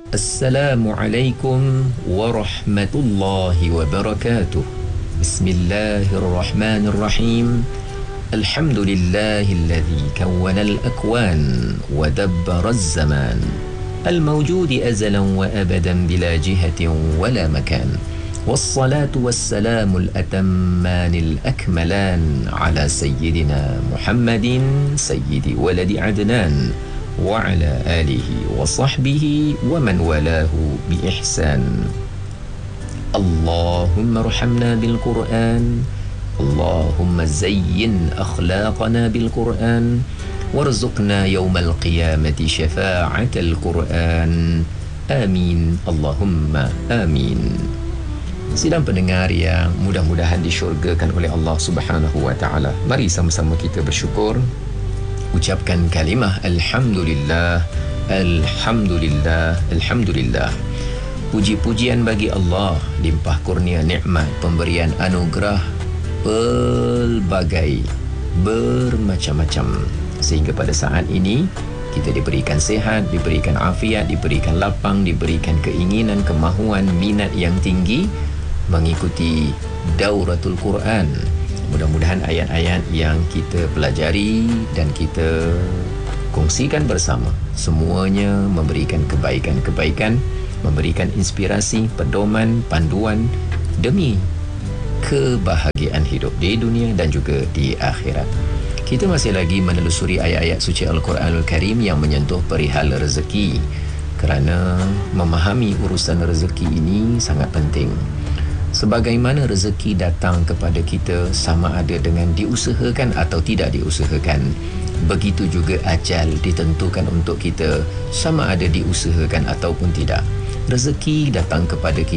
Assalamualaikum warahmatullahi wabarakatuh. Bismillahirrahmanirrahim. Alhamdulillahilladzi kawwana al-akwan wa dabbara az-zaman al-mawjudi azalan wa abadan bila jihatin wala makan. Wassalatu wassalamu al-atamman al-akmalan ala sayyidina Muhammadin sayyidi waladi Adnan wa ala alihi wa sahbihi wa man walahu bi ihsan. Allahumma arhamna bil Qur'an, Allahumma zayyin akhlaqana bil Qur'an, warzuqna yawmal qiyamati syafa'atal Qur'an. Amin, Allahumma amin. Sidang pendengar yang mudah-mudahan disyurgakan oleh Allah Subhanahu wa taala. Mari sama-sama kita bersyukur. Ucapkan kalimah Alhamdulillah, Alhamdulillah, Alhamdulillah. Puji-pujian bagi Allah, limpah kurnia nikmat, pemberian anugerah pelbagai, bermacam-macam. Sehingga pada saat ini, kita diberikan sehat, diberikan afiat, diberikan lapang, diberikan keinginan, kemahuan, minat yang tinggi mengikuti Dauratul Quran. Mudah-mudahan ayat-ayat yang kita pelajari dan kita kongsikan bersama semuanya memberikan kebaikan-kebaikan, memberikan inspirasi, pedoman, panduan demi kebahagiaan hidup di dunia dan juga di akhirat. Kita masih lagi menelusuri ayat-ayat suci Al-Quranul Karim yang menyentuh perihal rezeki, kerana memahami urusan rezeki ini sangat penting. Sebagaimana rezeki datang kepada kita sama ada dengan diusahakan atau tidak diusahakan, begitu juga ajal ditentukan untuk kita sama ada diusahakan ataupun tidak. Rezeki datang kepada kita